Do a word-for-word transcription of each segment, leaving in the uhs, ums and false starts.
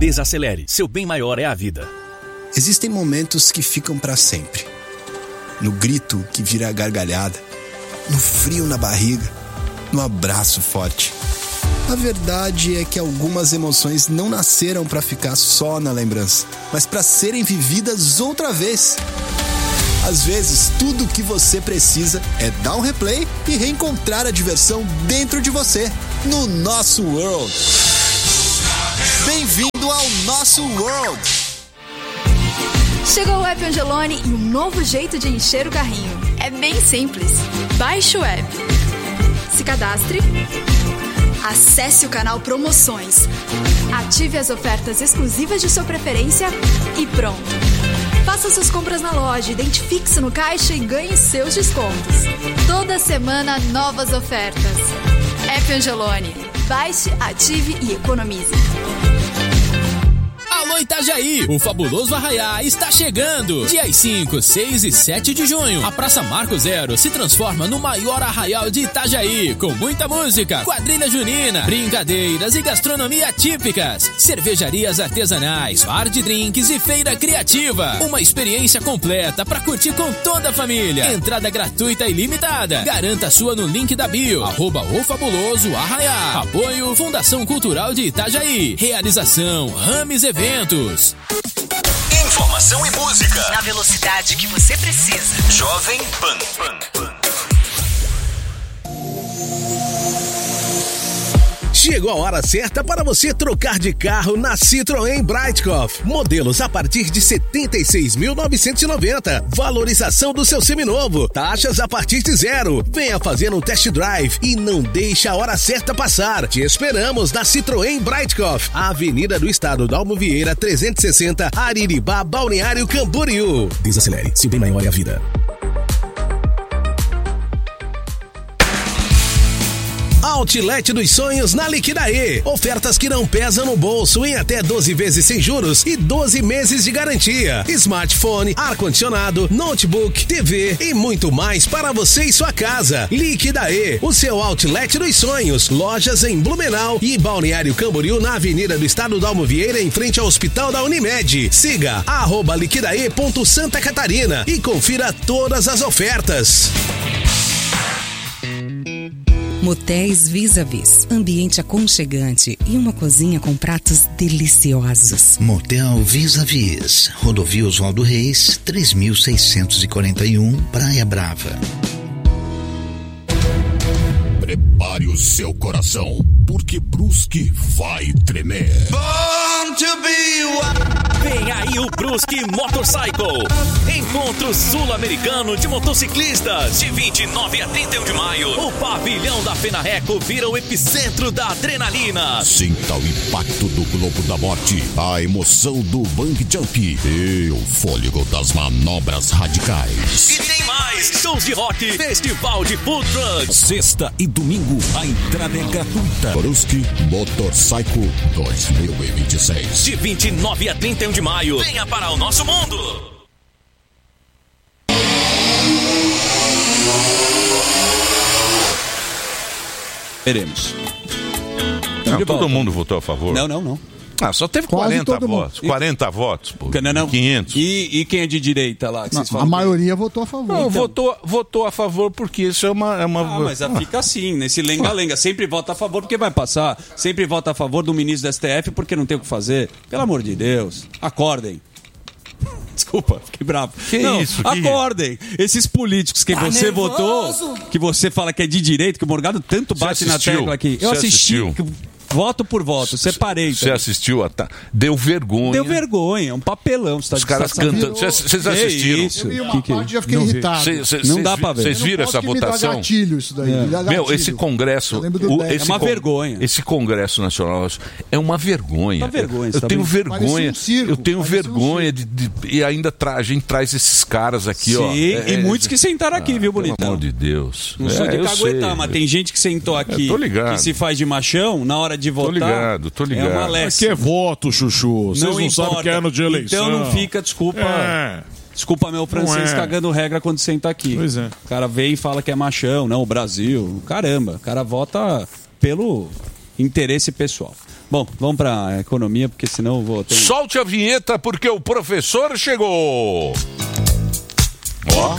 Desacelere, seu bem maior é a vida. Existem momentos que ficam pra sempre. No grito que vira gargalhada, no frio na barriga, no abraço forte. A verdade é que algumas emoções não nasceram pra ficar só na lembrança, mas pra serem vividas outra vez. Às vezes, tudo o que você precisa é dar um replay e reencontrar a diversão dentro de você, no nosso World. Bem-vindo ao nosso World! Chegou o app Angelone e um novo jeito de encher o carrinho. É bem simples. Baixe o app, se cadastre, acesse o canal Promoções, ative as ofertas exclusivas de sua preferência e pronto. Faça suas compras na loja, identifique-se no caixa e ganhe seus descontos. Toda semana, novas ofertas. App Angelone. Baixe, ative e economize. Alô Itajaí, o fabuloso Arraiá está chegando. Dias cinco, seis e sete de junho, a Praça Marco Zero se transforma no maior arraial de Itajaí, com muita música, quadrilha junina, brincadeiras e gastronomia típicas, cervejarias artesanais, bar de drinks e feira criativa. Uma experiência completa para curtir com toda a família. Entrada gratuita e limitada. Garanta a sua no link da bio, arroba o fabuloso Arraiá. Apoio Fundação Cultural de Itajaí. Realização Rames Eventos. Informação e música na velocidade que você precisa. Jovem Pan. Pan, Pan. Chegou a hora certa para você trocar de carro na Citroën Breitkopf. Modelos a partir de setenta e seis mil novecentos e noventa. Valorização do seu seminovo. Taxas a partir de zero. Venha fazer um test drive e não deixe a hora certa passar. Te esperamos na Citroën Breitkopf, Avenida do Estado Dalmo Vieira, trezentos e sessenta, Ariribá, Balneário Camboriú. Desacelere, seu bem maior é a vida. Outlet dos Sonhos na Liquidaê. Ofertas que não pesam no bolso em até doze vezes sem juros e doze meses de garantia. Smartphone, ar-condicionado, notebook, T V e muito mais para você e sua casa. Liquidaê, o seu Outlet dos Sonhos. Lojas em Blumenau e Balneário Camboriú na Avenida do Estado Dalmo Vieira, em frente ao Hospital da Unimed. Siga arroba liquidaê ponto Santa Catarina e confira todas as ofertas. Motéis Vis-a-Vis, ambiente aconchegante e uma cozinha com pratos deliciosos. Motel Vis-a-Vis, Rodovia Oswaldo Reis, três mil seiscentos e quarenta e um, Praia Brava. Prepare o seu coração, porque Brusque vai tremer. Born to be wild. Vem aí o Brusque Motorcycle, encontro sul-americano de motociclistas, de vinte e nove a trinta e um de maio. O pavilhão da Fenarreco vira o epicentro da adrenalina. Sinta o impacto do Globo da Morte, a emoção do bang jump e o fôlego das manobras radicais. E tem mais, shows de rock, festival de food trucks. Sexta e domingo, a entrada é gratuita. Brusque Motorcycle dois mil e vinte e seis. De vinte e nove a trinta e um de maio. Venha para o nosso mundo. Veremos. Não, todo mundo votou a favor? Não, não, não. Ah, só teve Quase quarenta todo votos. mundo. quarenta votos, pô. Não, não. quinhentos. E, e quem é de direita lá? Que Não, vocês falam a maioria votou a favor. Não, Então. votou, votou a favor porque isso é uma... É uma... Ah, mas ah. fica assim, nesse lenga-lenga. Sempre vota a favor porque vai passar. Sempre vota a favor do ministro do S T F porque não tem o que fazer. Pelo amor de Deus. Acordem. Desculpa, fiquei bravo. Que não, isso? Acordem. Que... Esses políticos que tá você nervoso. votou, que você fala que é de direito, que o Morgado tanto bate na tecla aqui. Eu Você assisti... assistiu? Voto por voto, separei. Você assistiu a... Ta... Deu vergonha. Deu vergonha, um papelão. Você tá Os caras cantando. Vocês assistiram? Isso? Eu vi uma que que... parte e já fiquei não irritado. Cê, cê, não dá pra ver. Vocês viram essa votação? Me dá gatilho isso daí. É. Me dá gatilho. Meu, esse congresso... O, esse é uma con... vergonha. Esse congresso nacional é uma vergonha. Uma vergonha. Eu, eu tenho vergonha. Um circo, eu tenho vergonha um de, de... E ainda tra... a gente traz esses caras aqui, Sim, ó. É, e muitos que sentaram aqui, ah, viu, bonitão? Pelo amor de Deus. Não sou é, de eu caguetar, sei. mas tem gente que sentou aqui, tô ligado. que se faz de machão, na hora de votar... Tô ligado, tô ligado. É uma léstima. Aqui é voto, Chuchu. Vocês não, não sabem que é ano de eleição. Então não fica, desculpa... É. Desculpa meu francês é. cagando regra quando senta aqui. Pois é. O cara vem e fala que é machão, não, o Brasil. Caramba, o cara vota pelo interesse pessoal. Bom, vamos pra economia, porque senão eu vou ter... Solte a vinheta, porque o professor chegou. Ó.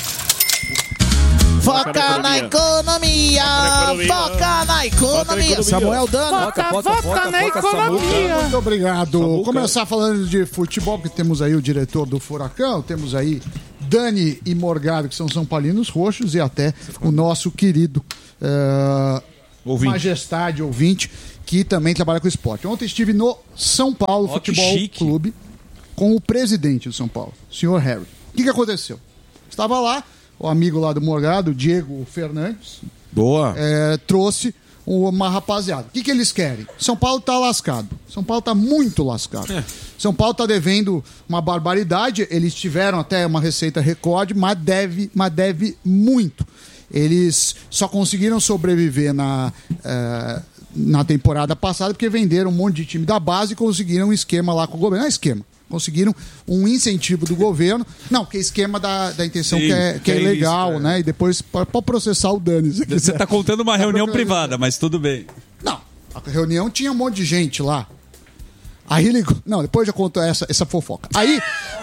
Foca na economia, foca na economia. Samuel Dano. Foca, foca, foca na economia. Muito obrigado. Vou começar falando de futebol, porque temos aí o diretor do Furacão, temos aí Dani e Morgado, que são São Paulinos roxos, e até o nosso querido uh, ouvinte. Majestade ouvinte, que também trabalha com esporte. Ontem estive no São Paulo oh, Futebol Clube com o presidente do São Paulo, o senhor Harry. O que, que aconteceu? Estava lá, o amigo lá do Morgado, o Diego Fernandes, Boa. É, trouxe uma rapaziada. O que, que eles querem? São Paulo tá lascado. São Paulo tá muito lascado. É. São Paulo tá devendo uma barbaridade. Eles tiveram até uma receita recorde, mas deve, mas deve muito. Eles só conseguiram sobreviver na, é, na temporada passada porque venderam um monte de time da base e conseguiram um esquema lá com o governo. Não é esquema. Conseguiram um incentivo do governo. Não, que é esquema da, da intenção Sim, que é, que que é, é ilegal, isso, né? E depois pode processar o Dani. Você está contando uma reunião é privada, mas tudo bem. Não, a reunião tinha um monte de gente lá. Aí ligou. Não, depois já conto essa, essa fofoca. Aí,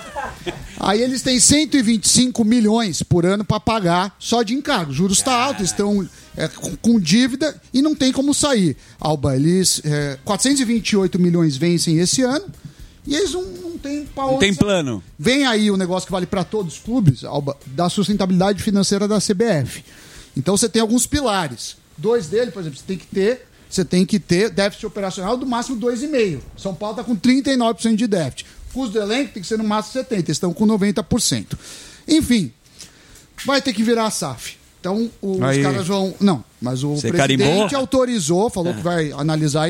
aí eles têm cento e vinte e cinco milhões por ano para pagar só de encargo. Juros está alto, estão é, com, com dívida e não tem como sair. Alba, eles é, quatrocentos e vinte e oito milhões vencem esse ano. E eles não, não têm pau. Não tem plano. Vem aí o negócio que vale para todos os clubes, Alba, da sustentabilidade financeira da C B F. Então você tem alguns pilares. Dois deles, por exemplo, você tem que ter, você tem que ter déficit operacional do máximo dois vírgula cinco por cento. São Paulo está com trinta e nove por cento de déficit. Custo do elenco tem que ser no máximo setenta por cento. Eles estão com noventa por cento. Enfim, vai ter que virar a S A F. Então os aí. caras vão... Não, mas o você presidente carimbou? autorizou, falou é. que vai analisar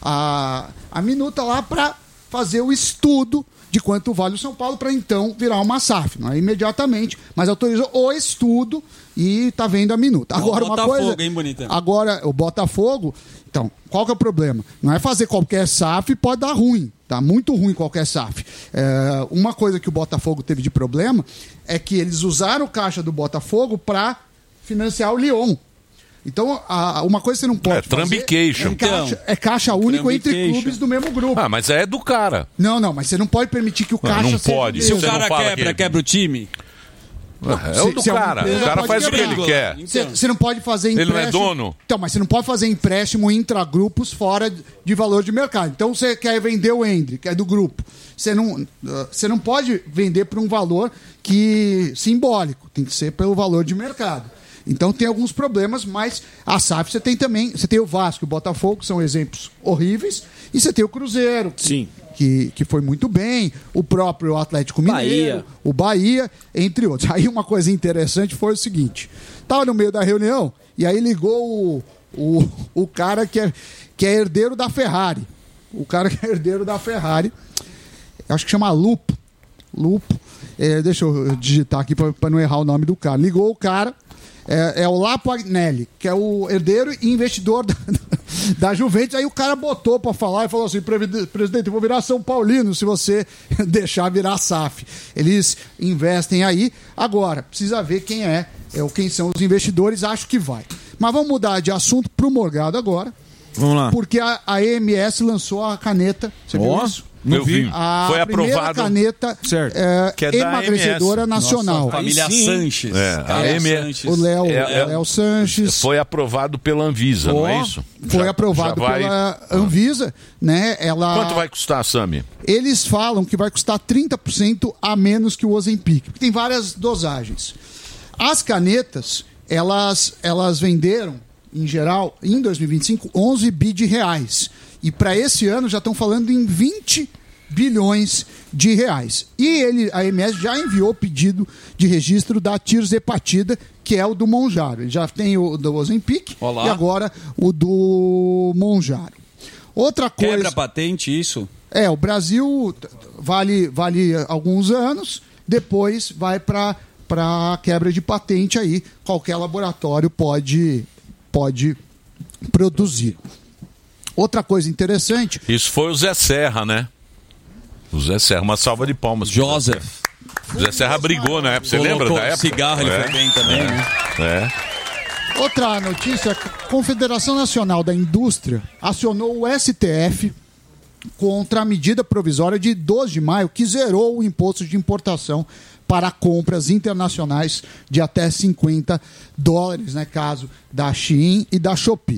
a, a minuta lá para fazer o estudo de quanto vale o São Paulo para então virar uma S A F. Não é imediatamente, mas autorizou o estudo e tá vendo a minuta. Agora, o uma Botafogo, coisa. Hein, bonita? Agora, o Botafogo. Então, qual que é o problema? Não é fazer qualquer S A F, pode dar ruim. Tá muito ruim qualquer S A F. É, uma coisa que o Botafogo teve de problema é que eles usaram o caixa do Botafogo para financiar o Lyon. Então, a, uma coisa que você não pode é, trambication. fazer é caixa, é caixa único entre clubes do mesmo grupo. Ah, mas é do cara. Não, não, mas você não pode permitir que o caixa... Não, não pode. Se o cara quebra, que... quebra o time... Não, é o do se, cara. Se o cara faz quebrar. o que ele quer. Você então. não pode fazer empréstimo... Ele não é dono? Então, mas você não pode fazer empréstimo intragrupos fora de valor de mercado. Então, você quer vender o Hendrick, que é do grupo. Você não, você não pode vender por um valor que simbólico. Tem que ser pelo valor de mercado. Então tem alguns problemas, mas a S A F você tem também, você tem o Vasco e o Botafogo, que são exemplos horríveis, e você tem o Cruzeiro, que, Sim. que, que foi muito bem, o próprio Atlético Mineiro, Bahia. o Bahia, entre outros. Aí uma coisa interessante foi o seguinte, estava no meio da reunião, e aí ligou o, o, o cara que é, que é herdeiro da Ferrari, o cara que é herdeiro da Ferrari, acho que chama Lupo, Lupo, é, deixa eu digitar aqui para não errar o nome do cara, ligou o cara, É, é o Lapo Agnelli, que é o herdeiro e investidor da, da Juventus. Aí o cara botou pra falar e falou assim: presidente, eu vou virar São Paulino se você deixar virar S A F. Eles investem aí. Agora, precisa ver quem é, é quem são os investidores. Acho que vai. Mas vamos mudar de assunto pro Morgado agora. Vamos lá. Porque a, a E M S lançou a caneta. Você viu oh. isso? Eu vi. A Foi aprovado. caneta é, que é emagrecedora nacional. Nossa, família Sanches. É, a M S. O Léo é, é, Léo Sanches. Foi aprovado pela Anvisa, oh, não é isso? Foi já, aprovado já vai... pela Anvisa, né? Ela... Quanto vai custar, Sami? Eles falam que vai custar trinta por cento a menos que o Ozempic. Tem várias dosagens. As canetas, elas, elas venderam, em geral, em dois mil e vinte e cinco, onze bi de reais. E para esse ano já estão falando em vinte bilhões de reais. E ele, a A M S já enviou o pedido de registro da tirzepatida, que é o do Monjaro. Ele já tem o do Ozempic e agora o do Monjaro. Outra coisa... Quebra patente isso? É, o Brasil vale, vale alguns anos, depois vai para para quebra de patente aí. Qualquer laboratório pode, pode produzir. Outra coisa interessante... Isso foi o Zé Serra, né? O Zé Serra, uma salva de palmas. Joseph. O Zé Serra brigou na época, você lembra da época? Cigarro, ele é. foi bem também, é. né? É. Outra notícia, a Confederação Nacional da Indústria acionou o S T F contra a medida provisória de doze de maio que zerou o imposto de importação para compras internacionais de até cinquenta dólares, né, caso da Shein e da Shopee.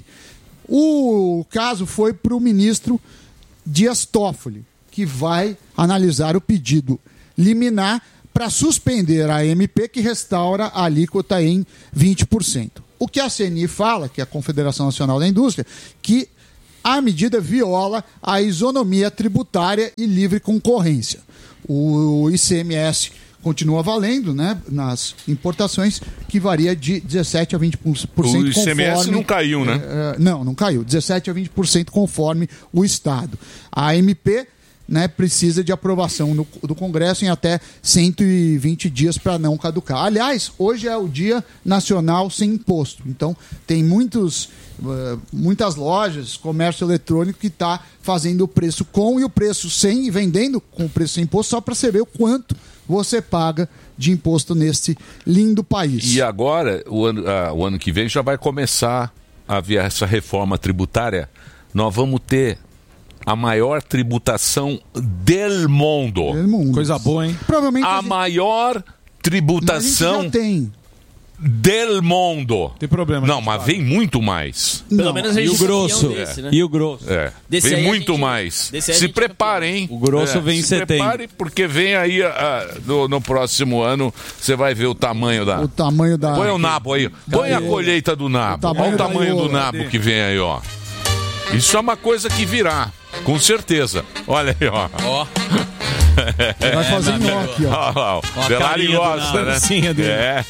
O caso foi para o ministro Dias Toffoli, que vai analisar o pedido liminar para suspender a M P que restaura a alíquota em vinte por cento. O que a C N I fala, que é a Confederação Nacional da Indústria, que a medida viola a isonomia tributária e livre concorrência. O I C M S continua valendo, né, nas importações, que varia de dezessete a vinte por cento conforme... O I C M S não caiu, né? É, não, não caiu. dezessete a vinte por cento conforme o Estado. A M P, né, precisa de aprovação no, do Congresso em até cento e vinte dias para não caducar. Aliás, hoje é o Dia Nacional Sem Imposto. Então, tem muitos, uh, muitas lojas, comércio eletrônico que está fazendo o preço com e o preço sem, e vendendo com o preço sem imposto, só para você ver o quanto você paga de imposto neste lindo país. E agora, o ano, ah, o ano que vem, já vai começar a haver essa reforma tributária. Nós vamos ter a maior tributação del mundo. Del mundo. Coisa boa, hein? Provavelmente a, a gente... maior tributação a gente já tem. Del mundo. Tem problema. Não, mas vem muito mais. Pelo menos a gente E o grosso. desse, né? E o grosso. É. Desse Vem aí a muito gente- mais. desse aí a Se gente preparem, hein? O grosso É, vem em se setembro. prepare, porque vem aí a- a- no, no próximo ano, você vai ver o tamanho da... O tamanho da... Põe o nabo aí. Põe a colheita do nabo. O tamanho Olha o da tamanho do iola. nabo que vem aí, ó. Isso é uma coisa que virá, com certeza. Olha aí, ó. Ó. Vai fazer nhoque, ó. Olha lá, ó. Ó a Delari carinha do gosta, nabo, né? a dancinha dele. É.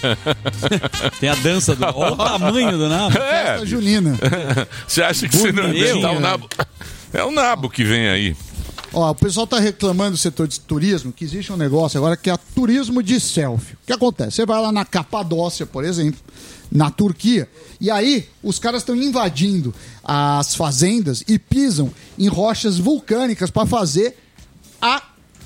Tem a dança do... Olha o tamanho do nabo. É. Festa junina. Você acha que se não Bonito. inventar o nabo... É o nabo que vem aí. Ó, o pessoal está reclamando do setor de turismo, que existe um negócio agora que é turismo de selfie. O que acontece? Você vai lá na Capadócia, por exemplo, na Turquia, e aí os caras estão invadindo as fazendas e pisam em rochas vulcânicas para fazer a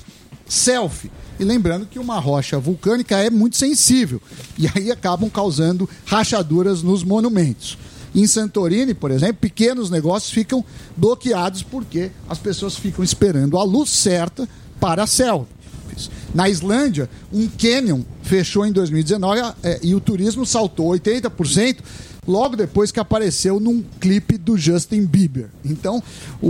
selfie. E lembrando que uma rocha vulcânica é muito sensível, e aí acabam causando rachaduras nos monumentos. Em Santorini, por exemplo, pequenos negócios ficam bloqueados porque as pessoas ficam esperando a luz certa para a selfies. Na Islândia, um canyon fechou em dois mil e dezenove é, e o turismo saltou oitenta por cento logo depois que apareceu num clipe do Justin Bieber. Então,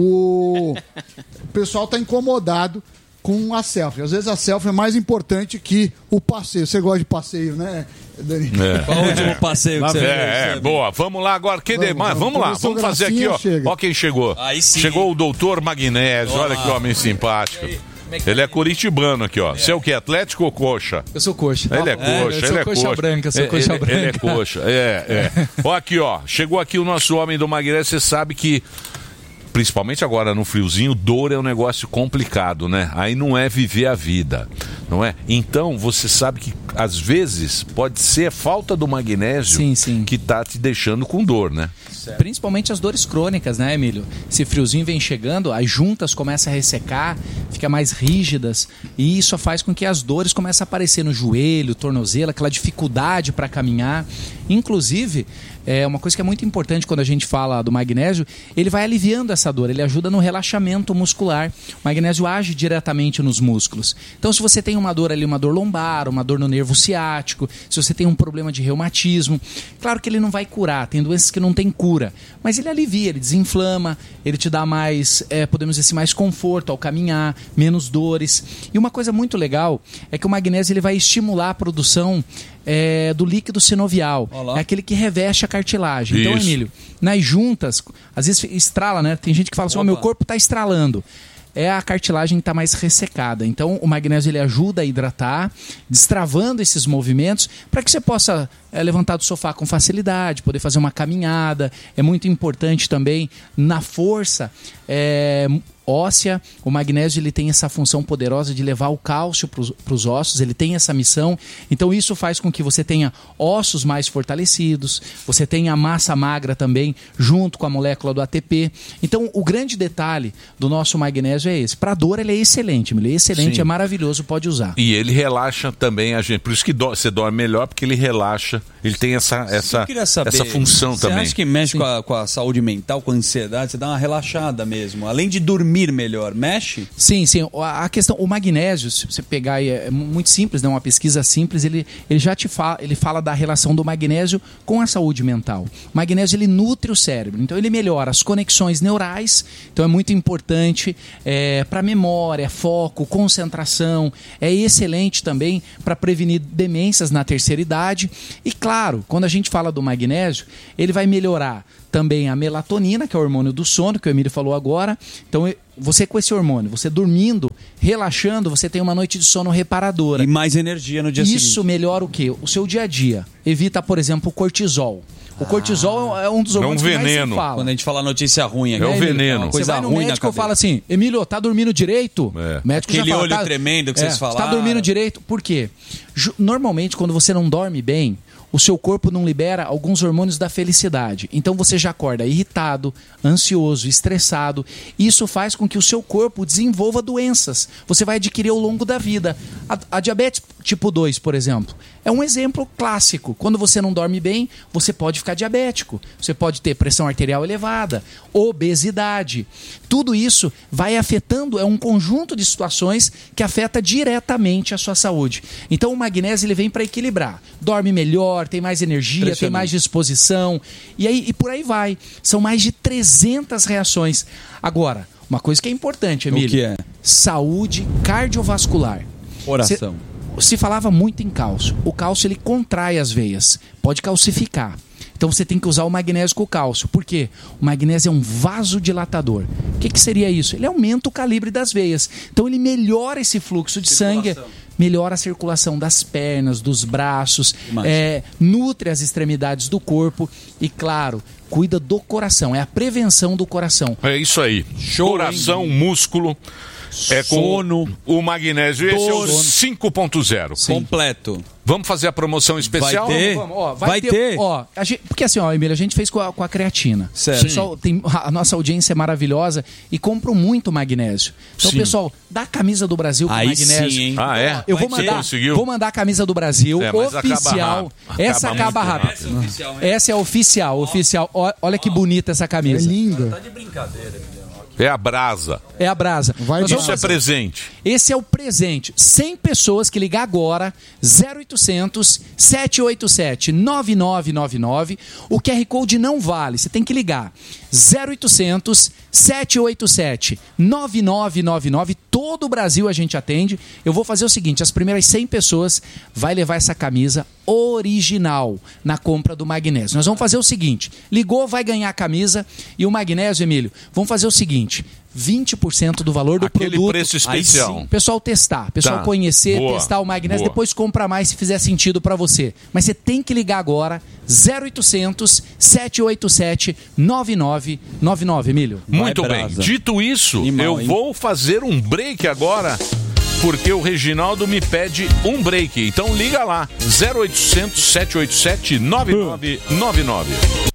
o, o pessoal está incomodado com a selfie. Às vezes a selfie é mais importante que o passeio. Você gosta de passeio, né, Dani? É. Qual o último passeio que você É, é, boa. Vamos lá agora. Que Vamos, demais. vamos. Vamos lá. Começou Vamos fazer aqui, gracinha, ó. chega. Ó quem chegou. Aí sim. Chegou o doutor Magnésio. Olha que homem simpático. Ele é curitibano aqui, ó. Você é o que? Atlético ou coxa? Eu sou coxa. Ele é É, coxa, eu sou ele é coxa coxa. branca, sou É, coxa ele, branca. Ele é coxa, é, é. Ó aqui, ó. Chegou aqui o nosso homem do Magnésio. Você sabe que, principalmente agora no friozinho, dor é um negócio complicado, né? Aí não é viver a vida, não é? Então, você sabe que, às vezes, pode ser a falta do magnésio Sim, sim. que tá te deixando com dor, né? Principalmente as dores crônicas, né, Emílio? Esse friozinho vem chegando, as juntas começam a ressecar, fica mais rígidas, e isso faz com que as dores comecem a aparecer no joelho, tornozelo, aquela dificuldade para caminhar. Inclusive, é uma coisa que é muito importante quando a gente fala do magnésio, ele vai aliviando essa dor, ele ajuda no relaxamento muscular. O magnésio age diretamente nos músculos. Então, se você tem uma dor ali, uma dor lombar, uma dor no nervo ciático, se você tem um problema de reumatismo, claro que ele não vai curar, tem doenças que não tem cura, mas ele alivia, ele desinflama, ele te dá mais, é, podemos dizer assim, mais conforto ao caminhar, menos dores. E uma coisa muito legal é que o magnésio ele vai estimular a produção é, do líquido sinovial, é aquele que reveste a cartilagem. Então, Isso. Emílio, nas juntas, às vezes estrala, né? Tem gente que fala assim, ó, meu corpo está estralando. É a cartilagem que está mais ressecada. Então, o magnésio ele ajuda a hidratar, destravando esses movimentos, para que você possa é, levantar do sofá com facilidade, poder fazer uma caminhada. É muito importante também na força, é, óssea. O magnésio ele tem essa função poderosa de levar o cálcio para os ossos, ele tem essa missão. Então isso faz com que você tenha ossos mais fortalecidos, você tenha a massa magra também, junto com a molécula do A T P. Então o grande detalhe do nosso magnésio é esse. Para dor ele é excelente, ele é excelente, Sim. é maravilhoso, pode usar. E ele relaxa também a gente. Por isso que do, você dorme melhor, porque ele relaxa. Ele tem essa, essa, saber, essa função você também. Você acha que mexe com a, com a saúde mental, com a ansiedade? Você dá uma relaxada mesmo. Além de dormir melhor, mexe? Sim, sim. A questão, o magnésio, se você pegar aí, é muito simples, né? Uma pesquisa simples, ele, ele já te fala, ele fala da relação do magnésio com a saúde mental. O magnésio, ele nutre o cérebro. Então, ele melhora as conexões neurais. Então, é muito importante é, para memória, foco, concentração. É excelente também para prevenir demências na terceira idade. E, claro, quando a gente fala do magnésio, ele vai melhorar também a melatonina, que é o hormônio do sono, que o Emílio falou agora. Então, você com esse hormônio, você dormindo, relaxando, você tem uma noite de sono reparadora. E mais energia no dia Isso seguinte. Isso melhora o quê? O seu dia a dia. Evita, por exemplo, o cortisol. O cortisol ah, é um dos hormônios é um que mais se veneno. fala. Quando a gente fala notícia ruim aqui. É o veneno. Você Coisa vai no ruim médico na e fala assim, Emílio, tá dormindo direito? É. O médico Aquele já fala, olho tá, tremendo que é, vocês falaram. Tá dormindo direito? Por quê? Ju- Normalmente, quando você não dorme bem, o seu corpo não libera alguns hormônios da felicidade. Então você já acorda irritado, ansioso, estressado. Isso faz com que o seu corpo desenvolva doenças. Você vai adquirir ao longo da vida. A, a diabetes tipo dois, por exemplo, é um exemplo clássico. Quando você não dorme bem, você pode ficar diabético. Você pode ter pressão arterial elevada, obesidade. Tudo isso vai afetando, é um conjunto de situações que afeta diretamente a sua saúde. Então o magnésio ele vem para equilibrar. Dorme melhor, tem mais energia, tem mais disposição. E, aí, e por aí vai. São mais de trezentas reações. Agora, uma coisa que é importante, Emílio. O que é? Saúde cardiovascular. Oração. Cê, se falava muito em cálcio. O cálcio ele contrai as veias, pode calcificar. Então você tem que usar o magnésio com o cálcio. Por quê? O magnésio é um vasodilatador. O que, que seria isso? Ele aumenta o calibre das veias. Então ele melhora esse fluxo de sangue, melhora a circulação das pernas, dos braços, é, nutre as extremidades do corpo e, claro, cuida do coração. É a prevenção do coração. É isso aí. Show, coração, hein? Músculo. É com sono, o magnésio. Esse é o cinco ponto zero. Completo. Vamos fazer a promoção especial? Vai ter? Vamos, vamos. Ó, vai, vai ter. ter? Ó, a gente, porque assim, ó, Emílio, a gente fez com a, com a creatina. Certo. Pessoal, tem, a nossa audiência é maravilhosa e compram muito magnésio. Então, Sim. pessoal, dá a camisa do Brasil com Aí magnésio. sim, hein? Ah, é? Eu vou Vai mandar, conseguiu? vou mandar a camisa do Brasil, É, mas acaba oficial. rápido. Essa Acaba acaba muito rápido. rápido. Essa é oficial, hein? Essa é oficial, oficial. Ó, olha que bonita essa É camisa. linda. Tá de brincadeira. É a brasa. É a brasa. Vai Nós dar. vamos Isso é fazer- presente. Esse é o presente. cem pessoas que ligar agora, zero oitocentos, sete oito sete, nove nove nove nove. O Q R Code não vale, você tem que ligar. zero oitocentos, sete oito sete, nove nove nove nove. Todo o Brasil a gente atende. Eu vou fazer o seguinte, as primeiras cem pessoas vai levar essa camisa original na compra do magnésio. Nós vamos fazer o seguinte, ligou, vai ganhar a camisa e o magnésio, Emílio, vamos fazer o seguinte, vinte por cento do valor do Aquele produto. preço Aí especial. sim, pessoal testar, pessoal Tá. conhecer, Boa. testar o magnésio, Boa. depois compra mais se fizer sentido para você. Mas você tem que ligar agora, zero oitocentos, sete oito sete, nove nove nove nove, Emílio. Muito Vai, bem. brasa. Dito isso, Animal, eu hein? vou fazer um break agora, porque o Reginaldo me pede um break. Então liga lá, zero oitocentos, sete oito sete, nove nove nove nove.